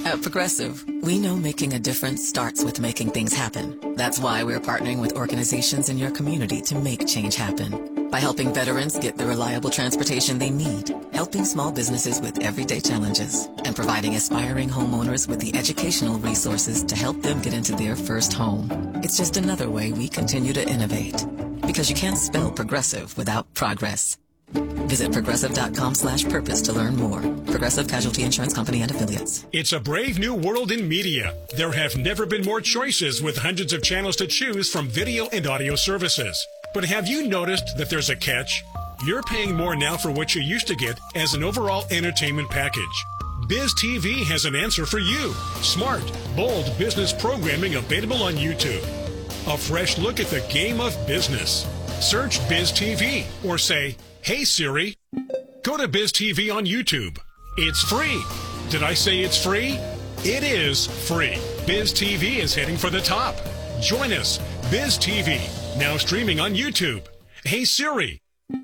At Progressive, we know making a difference starts with making things happen. That's why we're partnering with organizations in your community to make change happen. By helping veterans get the reliable transportation they need, helping small businesses with everyday challenges, and providing aspiring homeowners with the educational resources to help them get into their first home. It's just another way we continue to innovate. Because you can't spell progressive without progress. Visit progressive.com/purpose to learn more. Progressive Casualty Insurance Company and Affiliates. It's a brave new world in media. There have never been more choices with hundreds of channels to choose from video and audio services. But have you noticed that there's a catch? You're paying more now for what you used to get as an overall entertainment package. Biz TV has an answer for you. Smart, bold business programming available on YouTube. A fresh look at the game of business. Search Biz TV or say, "Hey Siri." Go to Biz TV on YouTube. It's free. Did I say it's free? It is free. Biz TV is heading for the top. Join us. Biz TV, now streaming on YouTube. Hey Siri,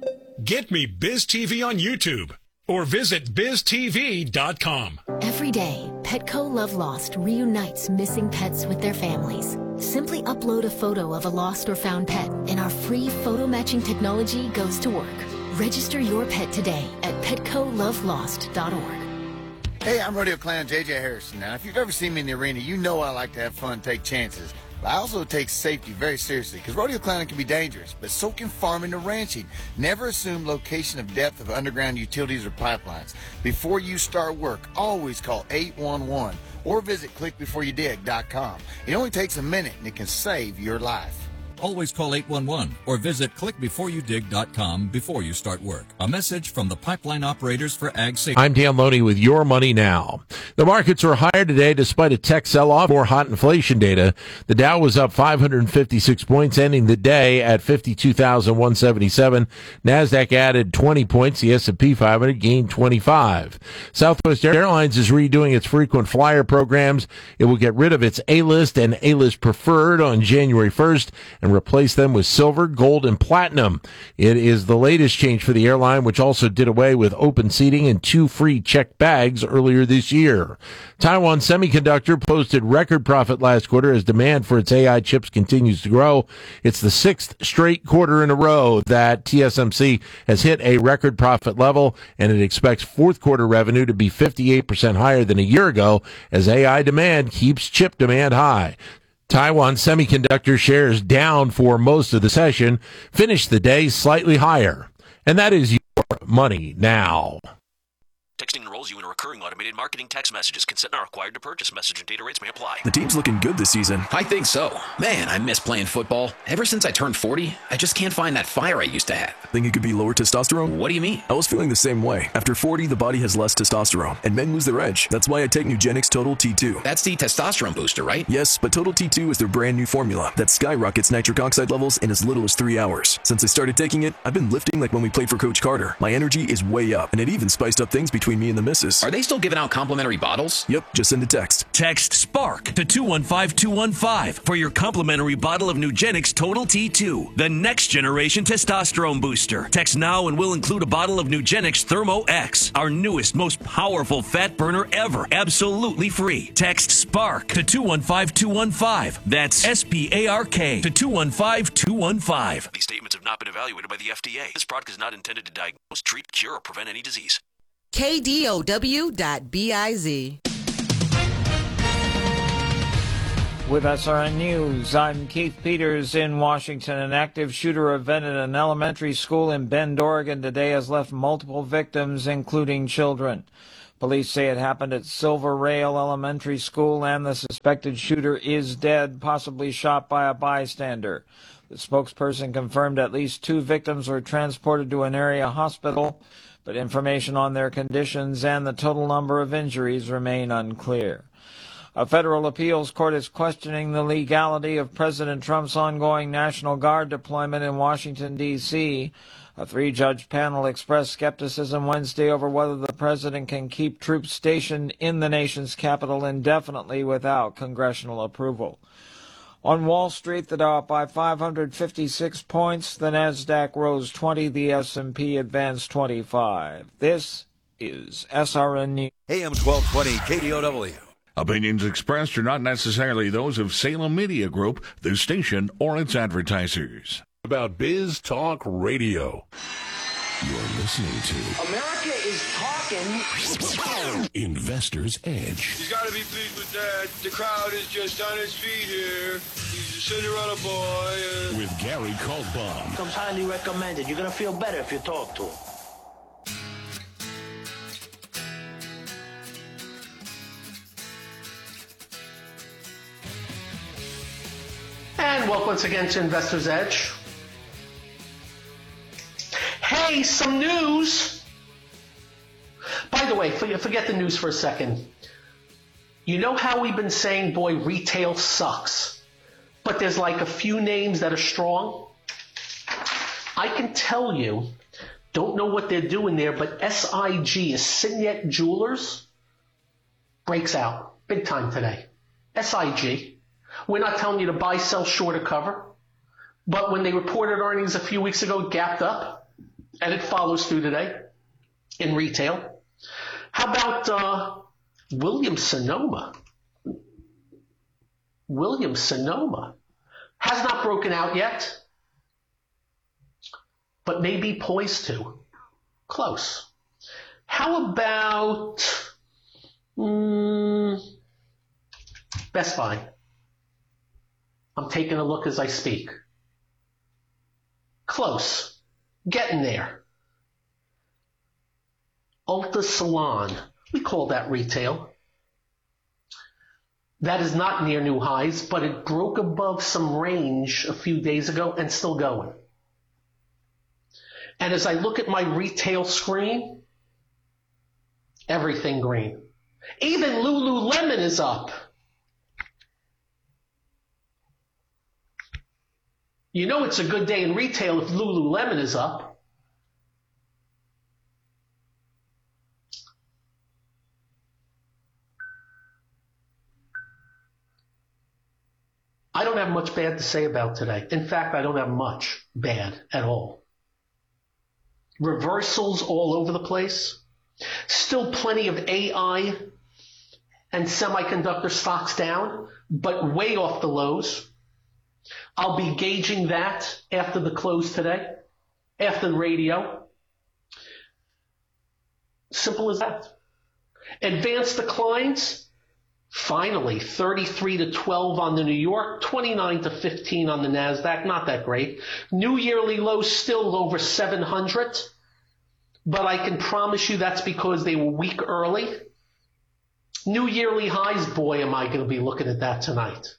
get me Biz TV on YouTube or visit biztv.com. Every day, Petco Love Lost reunites missing pets with their families. Simply upload a photo of a lost or found pet, and our free photo matching technology goes to work. Register your pet today at PetcoLoveLost.org. Hey, I'm Rodeo Clown JJ Harrison. Now, if you've ever seen me in the arena, you know I like to have fun, take chances. But I also take safety very seriously because rodeo clowning can be dangerous, but so can farming or ranching. Never assume location of depth of underground utilities or pipelines. Before you start work, always call 811 or visit clickbeforeyoudig.com. It only takes a minute and it can save your life. Always call 811 or visit clickbeforeyoudig.com before you start work. A message from the pipeline operators for Ag Safety. I'm Dan Loney with Your Money Now. The markets are higher today despite a tech sell-off. More hot inflation data. The Dow was up 556 points, ending the day at 52,177. NASDAQ added 20 points. The S&P 500 gained 25. Southwest Airlines is redoing its frequent flyer programs. It will get rid of its A-List and A-List Preferred on January 1st and replace them with silver, gold, and platinum. It is the latest change for the airline, which also did away with open seating and 2 free checked bags earlier this year. Taiwan Semiconductor posted record profit last quarter as demand for its AI chips continues to grow. It's the 6th straight quarter in a row that TSMC has hit a record profit level, and it expects fourth quarter revenue to be 58% higher than a year ago as AI demand keeps chip demand high. Taiwan Semiconductor shares down for most of the session, finished the day slightly higher. And that is Your Money Now. Texting enrolls you in a recurring automated marketing text messages. Consent not required to purchase. Message and data rates may apply. The team's looking good this season. I think so. Man, I miss playing football. Ever since I turned 40, I just can't find that fire I used to have. Think it could be lower testosterone? What do you mean? I was feeling the same way. After 40, the body has less testosterone, and men lose their edge. That's why I take Nugenix Total T2. That's the testosterone booster, right? Yes, but Total T2 is their brand new formula that skyrockets nitric oxide levels in as little as 3 hours. Since I started taking it, I've been lifting like when we played for Coach Carter. My energy is way up, and it even spiced up things between me and the missus. Are they still giving out complimentary bottles? Yep, just send a text. Text SPARK to 215215 for your complimentary bottle of Nugenix Total T2, the next generation testosterone booster. Text now and we'll include a bottle of Nugenix Thermo X, our newest, most powerful fat burner ever, absolutely free. Text SPARK to 215215. That's SPARK to 215215. These statements have not been evaluated by the FDA. This product is not intended to diagnose, treat, cure, or prevent any disease. KDOW.biz. With SRN News, I'm Keith Peters in Washington. An active shooter event at an elementary school in Bend, Oregon today has left multiple victims, including children. Police say it happened at Silver Rail Elementary School, and the suspected shooter is dead, possibly shot by a bystander. The spokesperson confirmed at least 2 victims were transported to an area hospital, but information on their conditions and the total number of injuries remain unclear. A federal appeals court is questioning the legality of President Trump's ongoing National Guard deployment in Washington, D.C. A 3-judge panel expressed skepticism Wednesday over whether the president can keep troops stationed in the nation's capital indefinitely without congressional approval. On Wall Street, the Dow up by 556 points, the Nasdaq rose 20, the S&P advanced 25. This is SRN News. AM 1220 KDOW. Opinions expressed are not necessarily those of Salem Media Group, the station, or its advertisers. About Biz Talk Radio. You're listening to America is talking. Investor's Edge. He's got to be pleased with that. The crowd is just on his feet here. He's a Cinderella boy. With Gary Kaltbaum. Comes highly recommended. You're going to feel better if you talk to him. And welcome once again to Investor's Edge. Hey, some news. By the way, forget the news for a second. You know how we've been saying, boy, retail sucks, but there's like a few names that are strong? I can tell you, don't know what they're doing there, but SIG, Signet Jewelers, breaks out big time today. SIG. We're not telling you to buy, sell, short, or cover. But when they reported earnings a few weeks ago, it gapped up. And it follows through today in retail. How about Williams-Sonoma? Williams-Sonoma has not broken out yet, but may be poised to. Close. How about Best Buy? I'm taking a look as I speak. Close. Getting there. Ulta Salon. We call that retail. That is not near new highs, but it broke above some range a few days ago and still going. And as I look at my retail screen, everything green. Even Lululemon is up. You know it's a good day in retail if Lululemon is up. I don't have much bad to say about today. In fact, I don't have much bad at all. Reversals all over the place. Still plenty of AI and semiconductor stocks down, but way off the lows. I'll be gauging that after the close today, after the radio. Simple as that. Advanced declines, finally 33-12 on the New York, 29-15 on the NASDAQ, not that great. New yearly lows still over 700, but I can promise you that's because they were weak early. New yearly highs, boy, am I going to be looking at that tonight.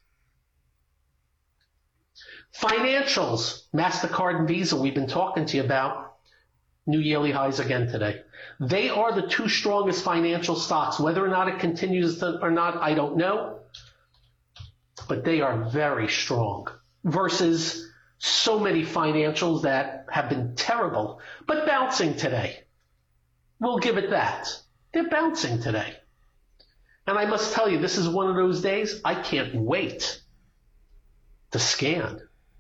Financials, MasterCard and Visa, we've been talking to you about. New yearly highs again today. They are the two strongest financial stocks. Whether or not it continues or not, I don't know. But they are very strong versus so many financials that have been terrible, but bouncing today. We'll give it that. They're bouncing today. And I must tell you, this is one of those days I can't wait to scan.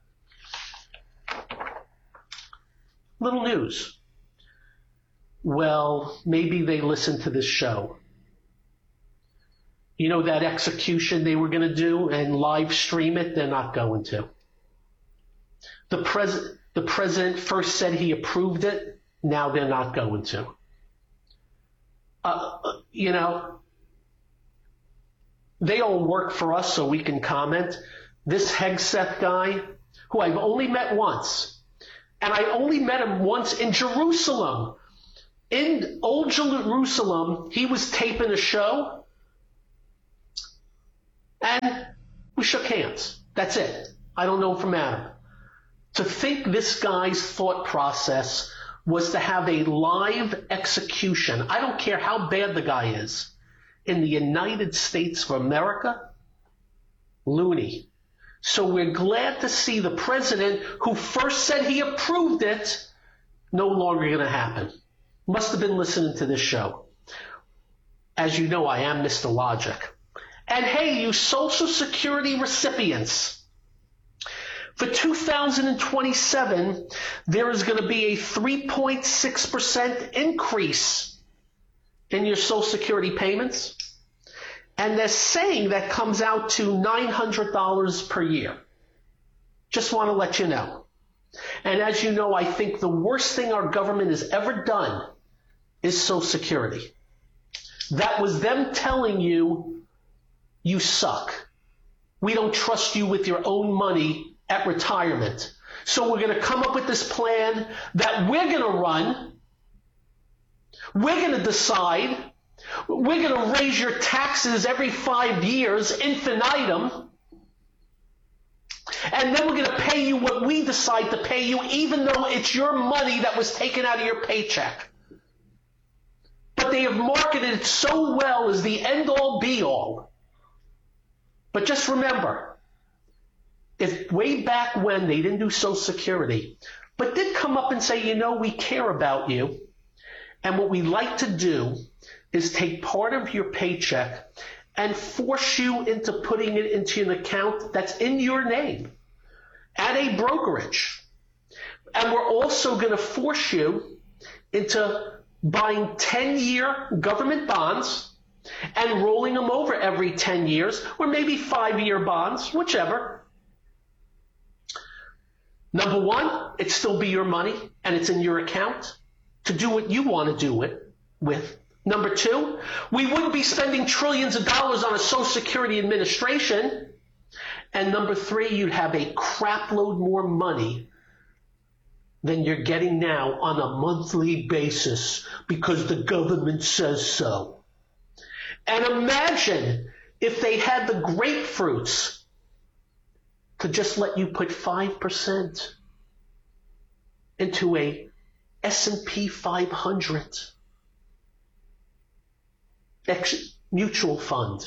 Little news. Well, maybe they listen to this show. You know that execution they were going to do and live stream it? They're not going to. The president first said he approved it. Now they're not going to. They all work for us so we can comment. This Hegseth guy, who I've only met once, and I only met him once in Jerusalem. In old Jerusalem, he was taping a show, and we shook hands. That's it. I don't know from Adam. To think this guy's thought process was to have a live execution, I don't care how bad the guy is, in the United States of America, loony. So we're glad to see the president who first said he approved it, no longer going to happen. Must have been listening to this show. As you know, I am Mr. Logic. And hey, you Social Security recipients, for 2027, there is going to be a 3.6% increase in your Social Security payments. And they're saying that comes out to $900 per year. Just want to let you know. And as you know, I think the worst thing our government has ever done is Social Security. That was them telling you, you suck. We don't trust you with your own money at retirement. So we're going to come up with this plan that we're going to run. We're going to decide. We're going to raise your taxes every 5 years, infinitum. And then we're going to pay you what we decide to pay you, even though it's your money that was taken out of your paycheck. But they have marketed it so well as the end-all, be-all. But just remember, if way back when they didn't do Social Security, but did come up and say, you know, we care about you, and what we like to do is take part of your paycheck and force you into putting it into an account that's in your name at a brokerage. And we're also going to force you into buying 10-year government bonds and rolling them over every 10 years, or maybe 5-year bonds, whichever. Number one, it'd still be your money and it's in your account to do what you want to do it with. Number two, we wouldn't be spending trillions of dollars on a Social Security administration. And number three, you'd have a crap load more money than you're getting now on a monthly basis because the government says so. And imagine if they had the grapefruits to just let you put 5% into a S&P 500 mutual fund.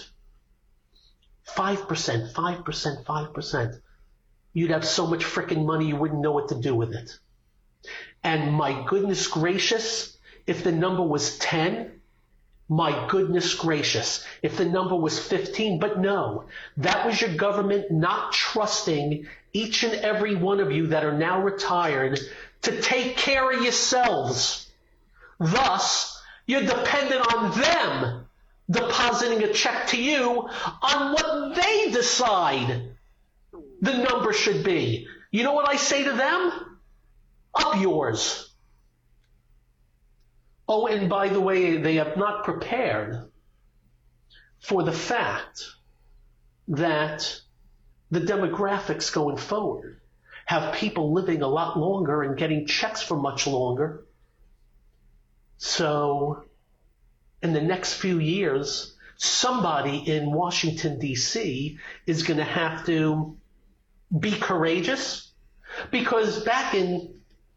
5%, 5%, 5%. You'd have so much freaking money you wouldn't know what to do with it. And my goodness gracious, if the number was 10, my goodness gracious, if the number was 15, but no, that was your government not trusting each and every one of you that are now retired to take care of yourselves. Thus, you're dependent on them depositing a check to you on what they decide the number should be. You know what I say to them? Up yours. Oh, and by the way, they have not prepared for the fact that the demographics going forward have people living a lot longer and getting checks for much longer. So in the next few years, somebody in Washington, D.C. is going to have to be courageous, because back in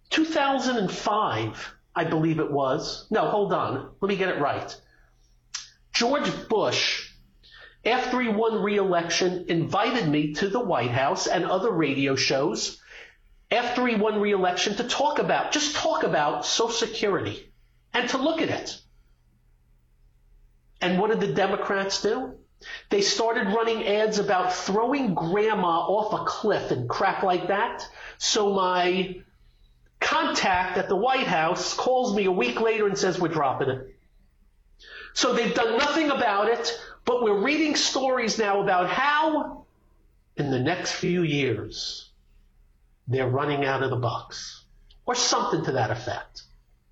2005, I believe it was. No, hold on. Let me get it right. George Bush, after he won re-election, invited me to the White House and other radio shows after he won re-election to talk about Social Security and to look at it. And what did the Democrats do? They started running ads about throwing grandma off a cliff and crap like that. So my contact at the White House calls me a week later and says, we're dropping it. So they've done nothing about it, but we're reading stories now about how in the next few years they're running out of the bucks, or something to that effect.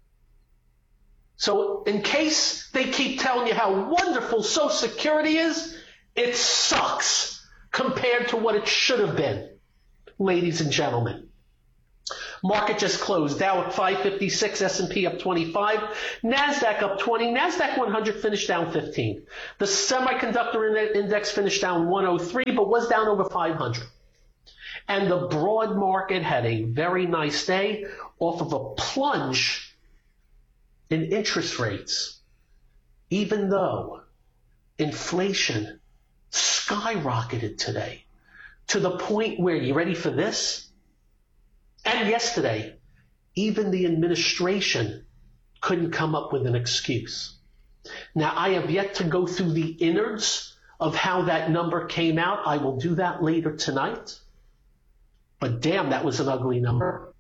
So in case they keep telling you how wonderful Social Security is, it sucks compared to what it should have been, ladies and gentlemen. Market just closed. Dow up 556, S&P up 25, NASDAQ up 20. NASDAQ 100 finished down 15. The semiconductor index finished down 103, but was down over 500. And the broad market had a very nice day off of a plunge in interest rates, even though inflation skyrocketed today to the point where, you ready for this? And yesterday, even the administration couldn't come up with an excuse. Now, I have yet to go through the innards of how that number came out. I will do that later tonight. But damn, that was an ugly number.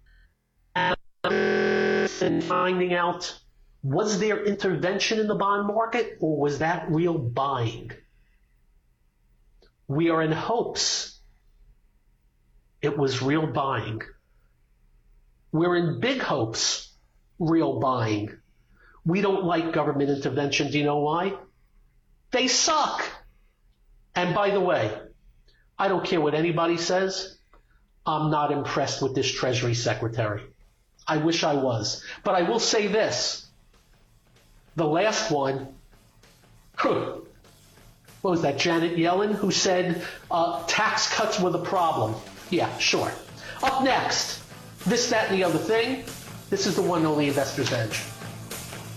And finding out, was there intervention in the bond market, or was that real buying? We are in hopes. It was real buying. We're in big hopes, real buying. We don't like government intervention. Do you know why? They suck. And by the way, I don't care what anybody says. I'm not impressed with this Treasury Secretary. I wish I was. But I will say this. The last one, what was that, Janet Yellen, who said tax cuts were the problem? Yeah, sure. Up next, this, that, and the other thing. This is the one and only Investor's Edge.